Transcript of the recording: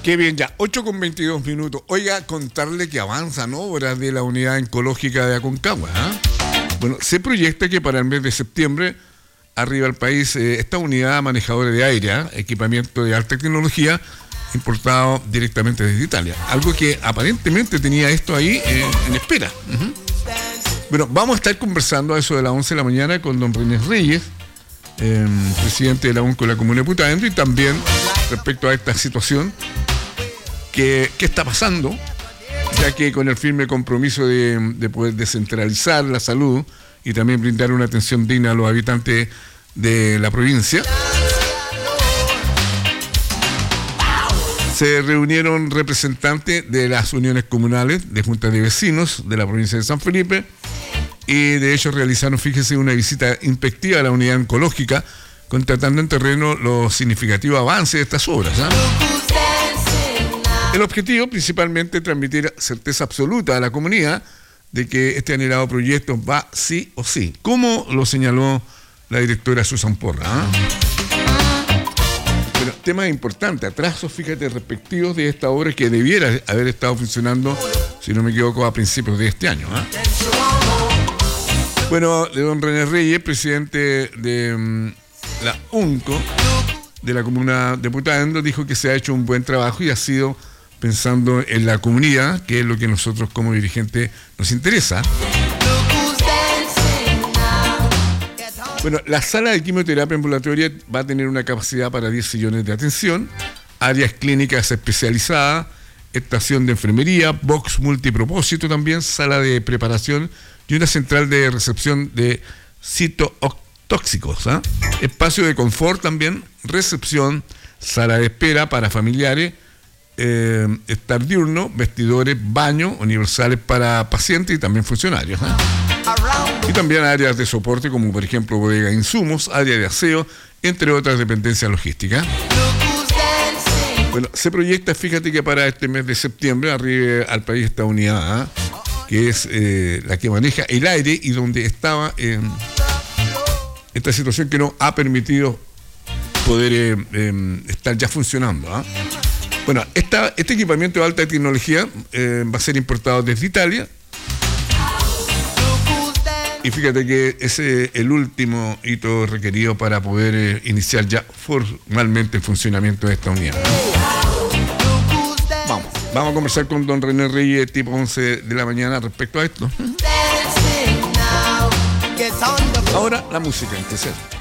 Qué bien, ya, 8:22. Oiga, contarle que avanzan obras de la unidad oncológica de Aconcagua. Bueno, se proyecta que para el mes de septiembre arriba al país esta unidad manejadora de aire, equipamiento de alta tecnología, importado directamente desde Italia. Algo que aparentemente tenía esto ahí en espera. Bueno, vamos a estar conversando a eso de las 11 de la mañana con don René Reyes, presidente de la UNCO de la Comuna de Putaendo, y también respecto a esta situación, qué está pasando, ya que con el firme compromiso de poder descentralizar la salud y también brindar una atención digna a los habitantes de la provincia, se reunieron representantes de las uniones comunales, de juntas de vecinos de la provincia de San Felipe, y de ellos realizaron, fíjese, una visita inspectiva a la unidad oncológica, constatando en terreno los significativos avances de estas obras. El objetivo, principalmente, transmitir certeza absoluta a la comunidad de que este anhelado proyecto va sí o sí, como lo señaló la directora Susan Porra. Pero temas importantes, atrasos, fíjate, respectivos de esta obra que debiera haber estado funcionando, si no me equivoco, a principios de este año. Bueno, de don René Reyes, presidente de la UNCO de la Comuna de Putaendo, dijo que se ha hecho un buen trabajo y ha sido pensando en la comunidad, que es lo que nosotros como dirigentes nos interesa. Bueno, la sala de quimioterapia ambulatoria va a tener una capacidad para 10 sillones de atención, áreas clínicas especializadas, estación de enfermería, box multipropósito también, sala de preparación y una central de recepción de citotóxicos. Espacio de confort también, recepción, sala de espera para familiares, estar diurno, vestidores, baños universales para pacientes y también funcionarios. Y también áreas de soporte como por ejemplo bodega de insumos, área de aseo, entre otras dependencias logísticas. Bueno, se proyecta, fíjate, que para este mes de septiembre arribe al país esta unidad, que es la que maneja el aire y donde estaba esta situación que no ha permitido poder estar ya funcionando. Bueno, este equipamiento de alta tecnología va a ser importado desde Italia. Y fíjate que ese es el último hito requerido para poder iniciar ya formalmente el funcionamiento de esta unidad. Vamos a conversar con don René Reyes tipo 11 de la mañana respecto a esto. Ahora la música, entonces.